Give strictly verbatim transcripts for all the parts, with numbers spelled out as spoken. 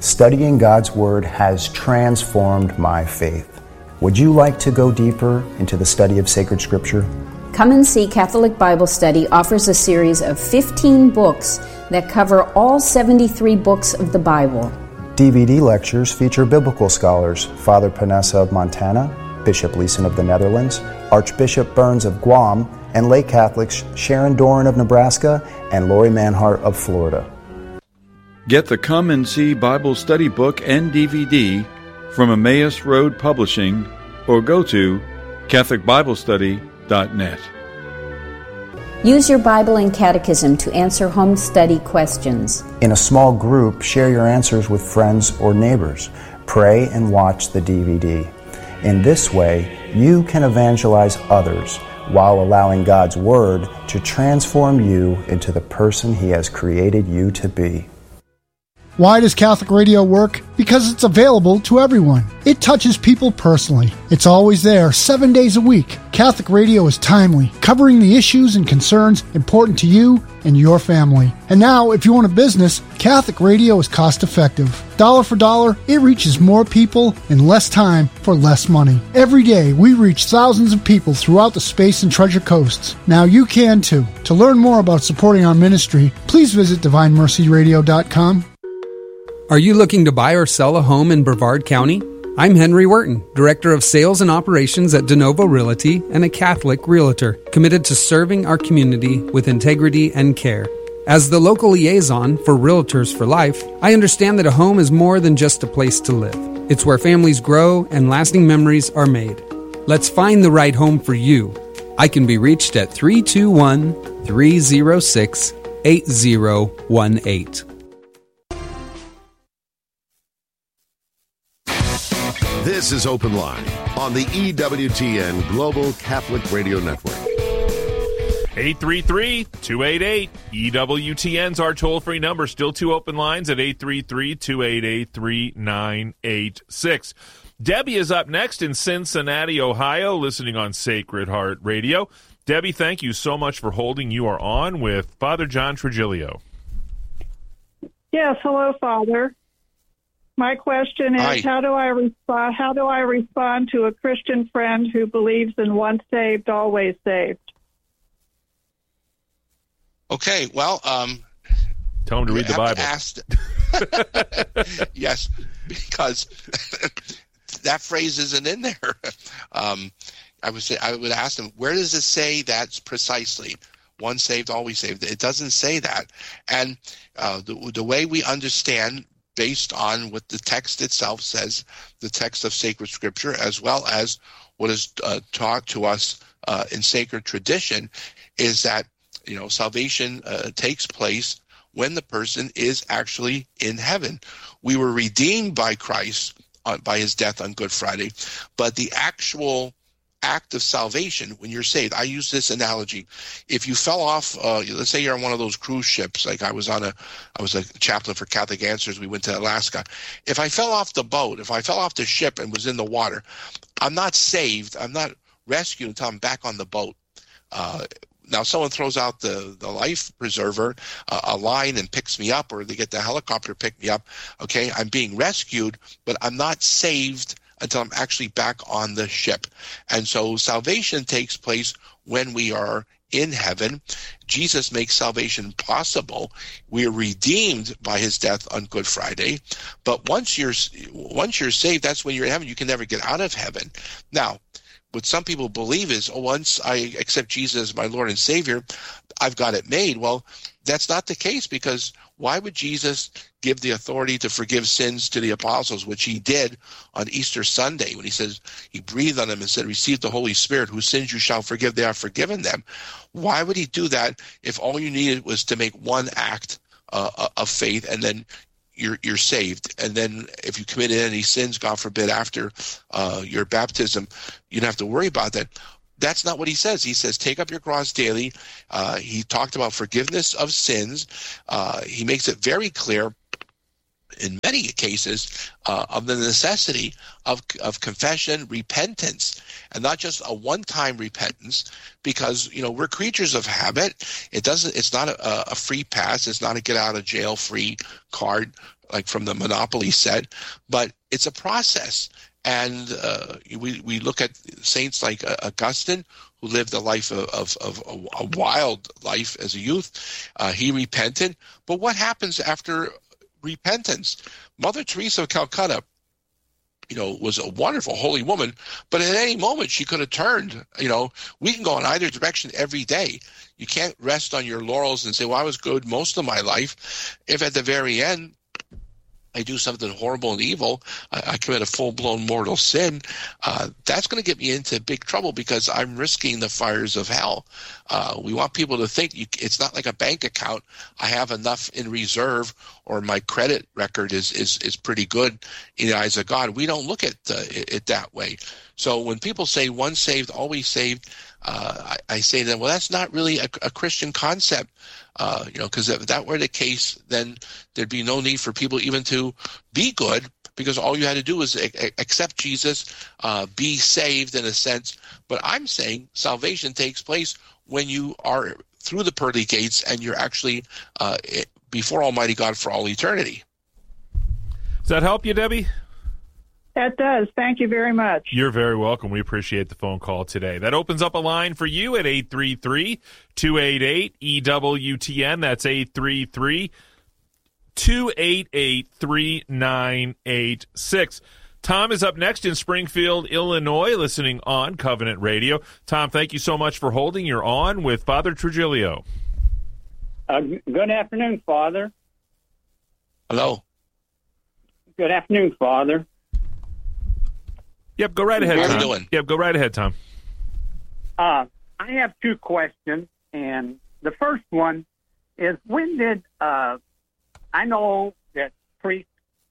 Studying God's Word has transformed my faith. Would you like to go deeper into the study of sacred Scripture? Come and See Catholic Bible Study offers a series of fifteen books that cover all seventy-three books of the Bible. D V D lectures feature biblical scholars Father Panessa of Montana, Bishop Leeson of the Netherlands, Archbishop Burns of Guam, and lay Catholics Sharon Doran of Nebraska and Lori Manhart of Florida. Get the Come and See Bible Study book and D V D from Emmaus Road Publishing or go to Catholic Bible Study dot net. Use your Bible and Catechism to answer home study questions. In a small group, share your answers with friends or neighbors. Pray and watch the D V D. In this way, you can evangelize others while allowing God's Word to transform you into the person He has created you to be. Why does Catholic radio work? Because it's available to everyone. It touches people personally. It's always there, seven days a week. Catholic radio is timely, covering the issues and concerns important to you and your family. And now, if you own a business, Catholic radio is cost-effective. Dollar for dollar, it reaches more people in less time for less money. Every day, we reach thousands of people throughout the Space and Treasure Coasts. Now you can too. To learn more about supporting our ministry, please visit divine mercy radio dot com. Are you looking to buy or sell a home in Brevard County? I'm Henry Wharton, Director of Sales and Operations at DeNovo Realty and a Catholic Realtor, committed to serving our community with integrity and care. As the local liaison for Realtors for Life, I understand that a home is more than just a place to live. It's where families grow and lasting memories are made. Let's find the right home for you. I can be reached at three two one, three oh six, eight oh one eight. This is Open Line on the E W T N Global Catholic Radio Network. eight three three, two eight eight, E W T N's our toll-free number. Still two open lines at eight three three, two eight eight, three nine eight six. Debbie is up next in Cincinnati, Ohio, listening on Sacred Heart Radio. Debbie, thank you so much for holding. You are on with Father John Trigilio. Yes, hello, Father. My question is, Hi. how do I respond? How do I respond to a Christian friend who believes in once saved, always saved? Okay, well, um, tell him to read the Bible. Asked, yes, because that phrase isn't in there. Um, I would say I would ask them, where does it say that's precisely? Once saved, always saved. It doesn't say that, and uh, the the way we understand, based on what the text itself says, the text of sacred Scripture, as well as what is uh, taught to us uh, in sacred tradition, is that, you know, salvation uh, takes place when the person is actually in heaven. We were redeemed by Christ uh, by his death on Good Friday, but the actual act of salvation, when you're saved, I use this analogy. If you fell off, uh, let's say you're on one of those cruise ships, like I was on a, I was a chaplain for Catholic Answers. We went to Alaska. If I fell off the boat, if I fell off the ship and was in the water, I'm not saved. I'm not rescued until I'm back on the boat. Uh, now, someone throws out the, the life preserver, uh, a line, and picks me up, or they get the helicopter to pick me up. Okay, I'm being rescued, but I'm not saved until I'm actually back on the ship. And so salvation takes place when we are in heaven. Jesus makes salvation possible. We are redeemed by his death on Good Friday. But once you're once you're saved, that's when you're in heaven. You can never get out of heaven. Now, what some people believe is, oh, once I accept Jesus as my Lord and Savior, I've got it made. Well, that's not the case, because why would Jesus give the authority to forgive sins to the apostles, which he did on Easter Sunday when he says, he breathed on them and said, receive the Holy Spirit, whose sins you shall forgive, they are forgiven them. Why would he do that if all you needed was to make one act uh, of faith, and then you're you're saved? And then if you committed any sins, God forbid, after uh, your baptism, you don't have to worry about that. That's not what he says. He says, take up your cross daily. Uh, he talked about forgiveness of sins. Uh, he makes it very clear in many cases, uh, of the necessity of of confession, repentance, and not just a one-time repentance, because you know we're creatures of habit. It doesn't. It's not a, a free pass. It's not a get-out-of-jail-free card like from the Monopoly set, but it's a process. And uh, we we look at saints like uh, Augustine, who lived a life of, of, of a, a wild life as a youth. Uh, he repented, but what happens after repentance? Mother Teresa of Calcutta, you know, was a wonderful holy woman, but at any moment she could have turned. You know, we can go in either direction every day. You can't rest on your laurels and say, well, I was good most of my life. If at the very end I do something horrible and evil, I, I commit a full-blown mortal sin, uh, that's going to get me into big trouble because I'm risking the fires of hell. Uh, we want people to think you, it's not like a bank account. I have enough in reserve, or my credit record is is, is pretty good in the eyes of God. We don't look at uh, it, it that way. So when people say once saved, always saved, uh, I, I say to them, well, that's not really a, a Christian concept. Uh, you know, because if that were the case, then there'd be no need for people even to be good, because all you had to do was a- accept Jesus, uh, be saved in a sense. But I'm saying salvation takes place when you are through the pearly gates and you're actually uh, before Almighty God for all eternity. Does that help you, Debbie? That does. Thank you very much. You're very welcome. We appreciate the phone call today. That opens up a line for you at eight three three, two eight eight, E W T N. That's eight three three, two eight eight, three nine eight six. Tom is up next in Springfield, Illinois, listening on Covenant Radio. Tom, thank you so much for holding. You're on with Father Trujillo. Uh, good afternoon, Father. Hello. Good afternoon, Father. Yep, go right ahead, How Tom. you doing? Yep, go right ahead, Tom. Uh, I have two questions, and the first one is, when did, uh, I know that priests,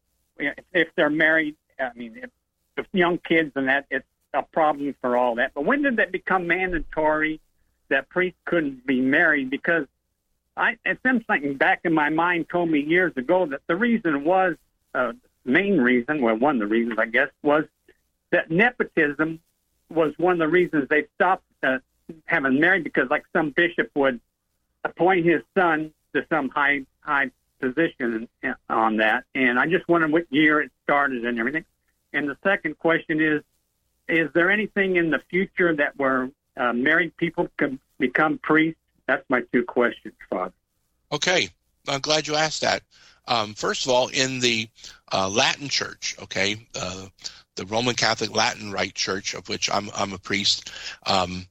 if they're married, I mean, if, if young kids and that, it's a problem for all that, but when did that become mandatory that priests couldn't be married? Because I, it's something back in my mind told me years ago that the reason was, uh, main reason, well, one of the reasons, I guess, was that nepotism was one of the reasons they stopped uh, having married, because like some bishop would appoint his son to some high high position on that. And I just wondered what year it started and everything. And the second question is, is there anything in the future that where uh, married people can become priests? That's my two questions, Father. Okay. I'm glad you asked that. Um, first of all, in the uh, Latin Church, okay, uh, the Roman Catholic Latin Rite Church, of which I'm, I'm a priest, um,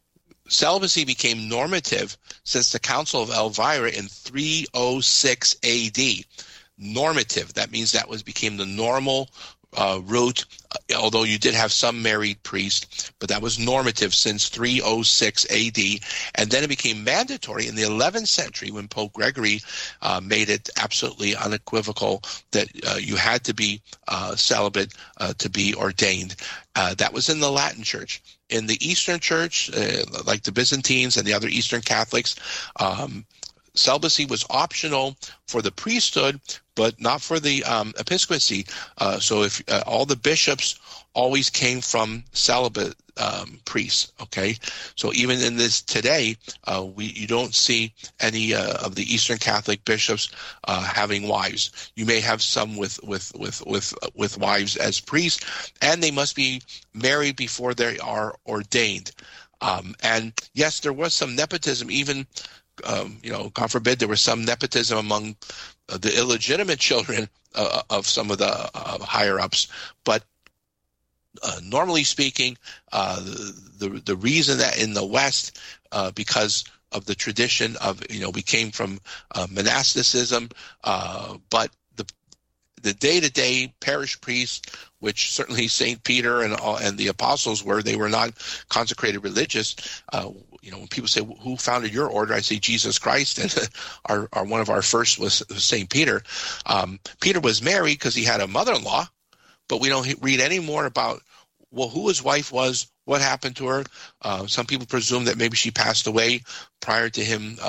celibacy became normative since the Council of Elvira in three oh six A D. Normative. That means that was became the normal uh, route, although you did have some married priests, but that was normative since three oh six A D. And then it became mandatory in the eleventh century when Pope Gregory uh, made it absolutely unequivocal that uh, you had to be uh, celibate uh, to be ordained. Uh, that was in the Latin Church. In the Eastern Church, uh, like the Byzantines and the other Eastern Catholics, um, celibacy was optional for the priesthood, but not for the um, episcopacy. Uh, so if uh, all the bishops always came from celibate um, priests, okay? So even in this today, uh, we you don't see any uh, of the Eastern Catholic bishops uh, having wives. You may have some with with with with with wives as priests, and they must be married before they are ordained. Um, and yes, there was some nepotism, even. Um, you know, God forbid, there was some nepotism among uh, the illegitimate children uh, of some of the uh, higher-ups. But uh, normally speaking, uh, the, the the reason that in the West, uh, because of the tradition of, you know, we came from uh, monasticism, uh, but the the day-to-day parish priest, which certainly Saint Peter and all, and the apostles were, they were not consecrated religious. Uh, you know, when people say, who founded your order? I say Jesus Christ, and our, our one of our first was Saint Peter. Um, Peter was married because he had a mother-in-law, but we don't read any more about, well, who his wife was, what happened to her. Uh, some people presume that maybe she passed away prior to him uh,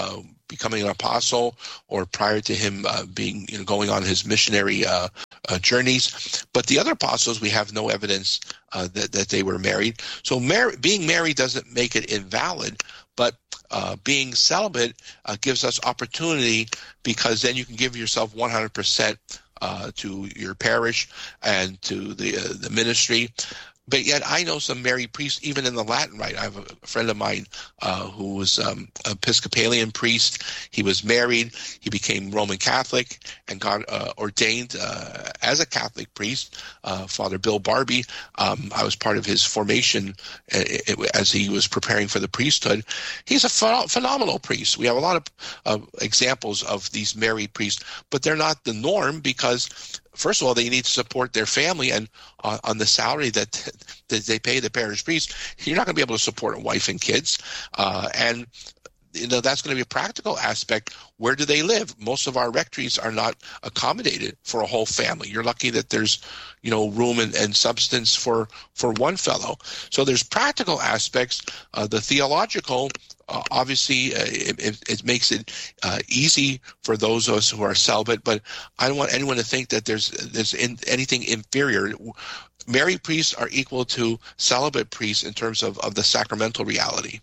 becoming an apostle or prior to him uh, being you know, going on his missionary uh, uh, journeys. But the other apostles, we have no evidence uh, that, that they were married. So mar- being married doesn't make it invalid, but uh, being celibate uh, gives us opportunity, because then you can give yourself one hundred percent uh, to your parish and to the uh, the ministry. But yet I know some married priests, even in the Latin Rite. I have a friend of mine uh, who was um, an Episcopalian priest. He was married. He became Roman Catholic and got uh, ordained uh, as a Catholic priest. Uh, Father Bill Barbie, um, I was part of his formation uh, it, as he was preparing for the priesthood. He's a ph- phenomenal priest. We have a lot of uh, examples of these married priests, but they're not the norm, because first of all, they need to support their family, and uh, on the salary that, that they pay the parish priest, you're not going to be able to support a wife and kids. Uh, and you know that's going to be a practical aspect. Where do they live? Most of our rectories are not accommodated for a whole family. You're lucky that there's, you know, room and, and substance for, for one fellow. So there's practical aspects. Uh, the theological, uh, obviously, uh, it, it, it makes it uh, easy for those of us who are celibate. But I don't want anyone to think that there's there's in, anything inferior. Married priests are equal to celibate priests in terms of, of the sacramental reality.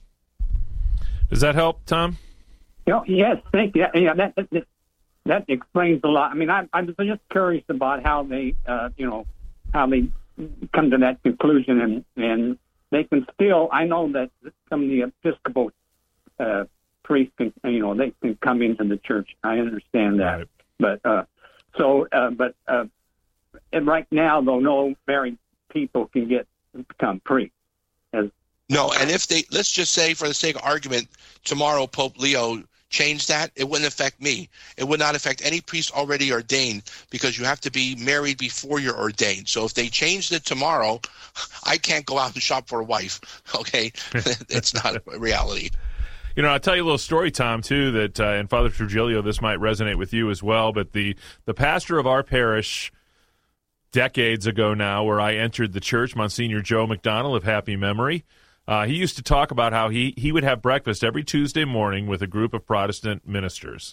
Does that help, Tom? Oh, yes, thank you. Yeah, that, that that explains a lot. I mean, I, I'm just curious about how they, uh, you know, how they come to that conclusion, and, and they can still. I know that some of the Episcopal uh, priests can, you know, they can come into the church. I understand that, right. but uh, so, uh, but uh, and right now, though, no married people can get become priests. As No, and if they, let's just say for the sake of argument, tomorrow Pope Leo changed that, it wouldn't affect me. It would not affect any priest already ordained, because you have to be married before you're ordained. So if they changed it tomorrow, I can't go out and shop for a wife, okay? It's not a reality. You know, I'll tell you a little story, Tom, too, that, uh, and Father Trujillo, this might resonate with you as well, but the, the pastor of our parish decades ago now, where I entered the church, Monsignor Joe McDonald of happy memory, Uh, he used to talk about how he, he would have breakfast every Tuesday morning with a group of Protestant ministers.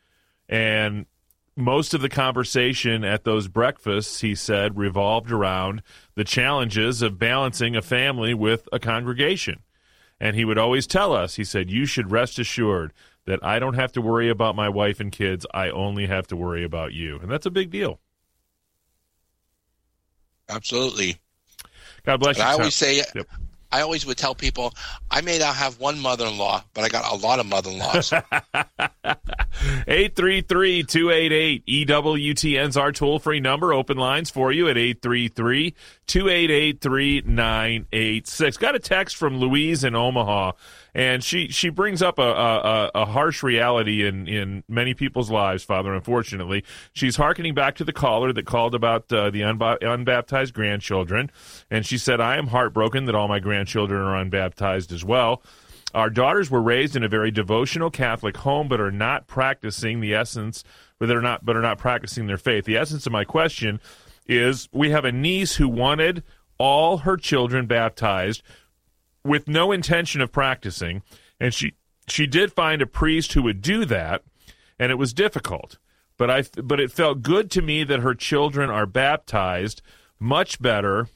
And most of the conversation at those breakfasts, he said, revolved around the challenges of balancing a family with a congregation. And he would always tell us, he said, you should rest assured that I don't have to worry about my wife and kids. I only have to worry about you. And that's a big deal. Absolutely. God bless you. And I always say... Yep. I always would tell people, I may not have one mother-in-law, but I got a lot of mother-in-laws. eight three three, two eight eight, E W T N's our toll-free number. Open lines for you at eight three three, two eight eight, three nine eight six. Got a text from Louise in Omaha, and she, she brings up a, a, a harsh reality in, in many people's lives, Father, unfortunately. She's hearkening back to the caller that called about uh, the unba- unbaptized grandchildren, and she said, I am heartbroken that all my grandchildren are unbaptized as well. Our daughters were raised in a very devotional Catholic home, but are not practicing the essence, but they're not, but are not practicing their faith. The essence of my question is, we have a niece who wanted all her children baptized with no intention of practicing, and she she did find a priest who would do that, and it was difficult. But I but it felt good to me that her children are baptized, much better.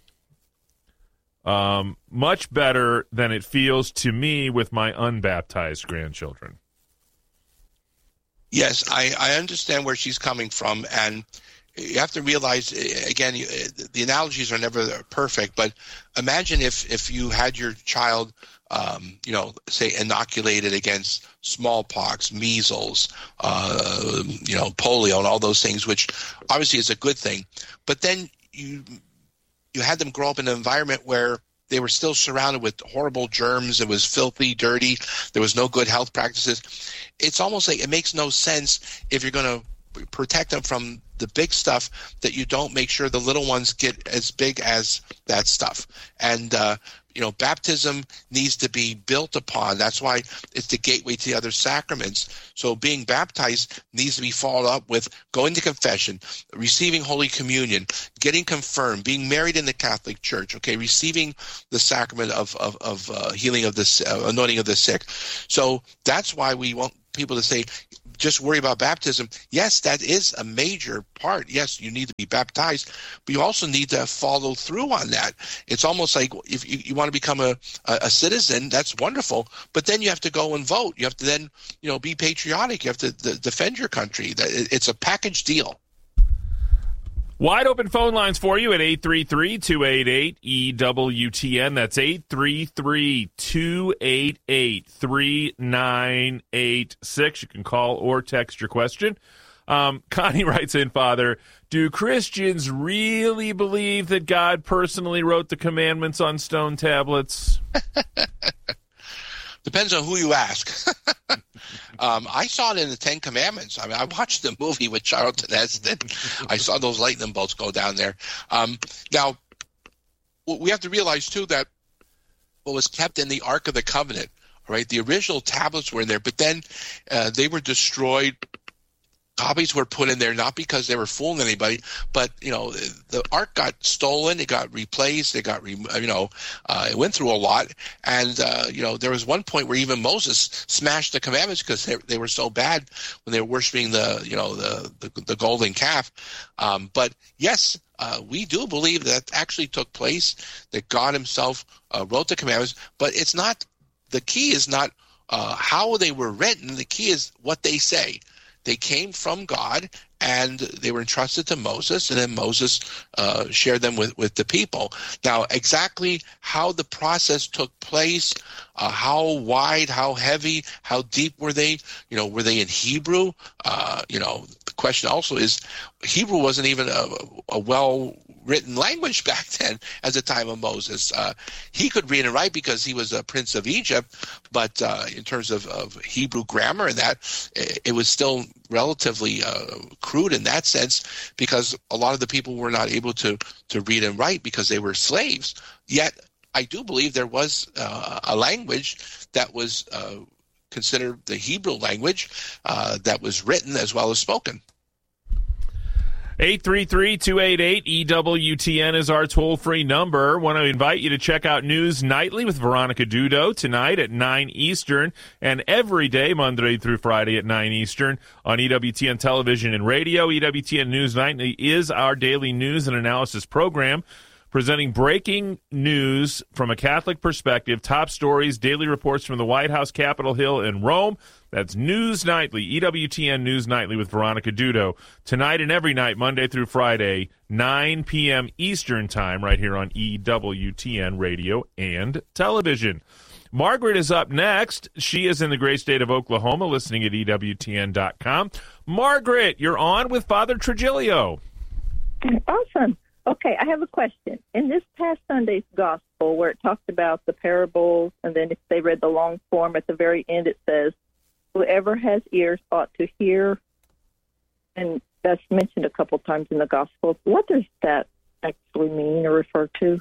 Um, much better than it feels to me with my unbaptized grandchildren. Yes, I, I understand where she's coming from, and you have to realize, again, you, the analogies are never perfect, but imagine if, if you had your child, um, you know, say inoculated against smallpox, measles, uh, you know, polio, and all those things, which obviously is a good thing, but then you you had them grow up in an environment where they were still surrounded with horrible germs. It was filthy, dirty. There was no good health practices. It's almost like it makes no sense if you're going to protect them from the big stuff that you don't make sure the little ones get as big as that stuff. And, uh, you know, baptism needs to be built upon. That's why it's the gateway to the other sacraments. So being baptized needs to be followed up with going to confession, receiving Holy Communion, getting confirmed, being married in the Catholic Church, okay, receiving the sacrament of, of, of uh, healing of the uh, anointing of the sick. So that's why we won't people to say, just worry about baptism. Yes, that is a major part. Yes, you need to be baptized, but you also need to follow through on that. It's almost like if you, you want to become a, a, a citizen, that's wonderful, but then you have to go and vote. You have to then, you know, be patriotic. You have to d- defend your country. It's a package deal. Wide open phone lines for you at eight three three, two eight eight, E W T N. That's eight three three, two eight eight, three nine eight six. You can call or text your question. Um, Connie writes in, Father, do Christians really believe that God personally wrote the commandments on stone tablets? Depends on who you ask. um, I saw it in the Ten Commandments. I mean, I watched the movie with Charlton Heston. I saw those lightning bolts go down there. Um, now, we have to realize, too, that what was kept in the Ark of the Covenant, all right, the original tablets were in there, but then uh, they were destroyed. Copies were put in there not because they were fooling anybody, but you know the Ark got stolen, it got replaced, it got re- you know uh, it went through a lot, and uh, you know there was one point where even Moses smashed the commandments because they, they were so bad when they were worshiping the you know the the, the golden calf. Um, but yes, uh, we do believe that actually took place, that God Himself uh, wrote the commandments, but it's not. The key is not uh, how they were written. The key is what they say. They came from God, and they were entrusted to Moses, and then Moses uh, shared them with, with the people. Now, exactly how the process took place, uh, how wide, how heavy, how deep were they? You know, were they in Hebrew? Uh, you know, the question also is, Hebrew wasn't even a, a well written language back then at the time of Moses. Uh, he could read and write because he was a prince of Egypt, but uh, in terms of, of Hebrew grammar and that, it, it was still relatively uh, crude in that sense because a lot of the people were not able to, to read and write because they were slaves. Yet, I do believe there was uh, a language that was uh, considered the Hebrew language uh, that was written as well as spoken. eight three three, two eight eight, E W T N is our toll-free number. Want to invite you to check out News Nightly with Veronica Dudo tonight at nine Eastern and every day, Monday through Friday at nine Eastern on E W T N Television and Radio. E W T N News Nightly is our daily news and analysis program, presenting breaking news from a Catholic perspective, top stories, daily reports from the White House, Capitol Hill, and Rome. That's News Nightly, E W T N News Nightly with Veronica Dudo. Tonight and every night, Monday through Friday, nine p.m. Eastern Time, right here on E W T N Radio and Television. Margaret is up next. She is in the great state of Oklahoma, listening at E W T N dot com. Margaret, you're on with Father Trigilio. Awesome. Okay, I have a question. In this past Sunday's gospel, where it talked about the parables, and then if they read the long form at the very end, it says, whoever has ears ought to hear, and that's mentioned a couple times in the gospel. What does that actually mean or refer to?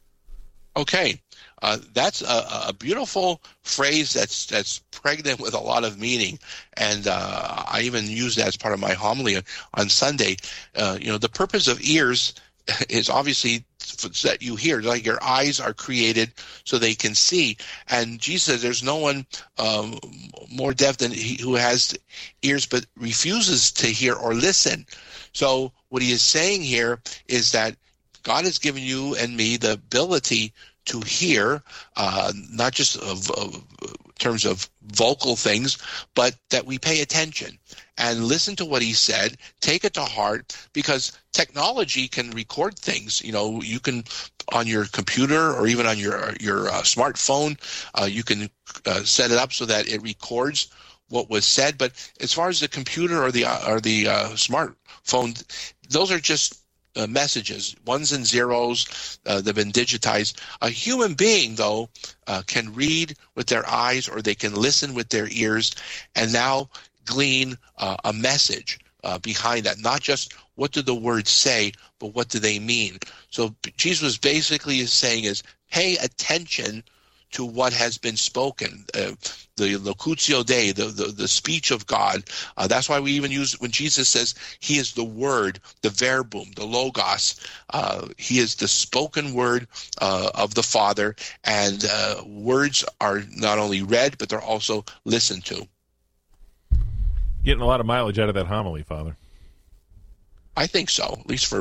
Okay, uh, that's a, a beautiful phrase that's that's pregnant with a lot of meaning, and uh, I even use that as part of my homily on Sunday. Uh, you know, the purpose of ears is obviously that you hear, like your eyes are created so they can see. And Jesus says there's no one um, more deaf than he who has ears but refuses to hear or listen. So what he is saying here is that God has given you and me the ability to hear, uh, not just of, of terms of vocal things, but that we pay attention and listen to what he said, take it to heart, because technology can record things. You know, you can, on your computer or even on your your uh, smartphone, uh, you can uh, set it up so that it records what was said. But as far as the computer or the uh, or the uh, smartphone, those are just uh, messages, ones and zeros uh, that have been digitized. A human being, though, uh, can read with their eyes or they can listen with their ears, and now glean uh, a message uh, behind that. Not just what do the words say, but what do they mean? So Jesus basically is saying is pay attention to what has been spoken. Uh, the locutio Dei, the, the, the speech of God. Uh, that's why we even use, when Jesus says he is the word, the verbum, the logos, uh, he is the spoken word uh, of the Father, and uh, words are not only read, but they're also listened to. Getting a lot of mileage out of that homily, Father. I think so, at least for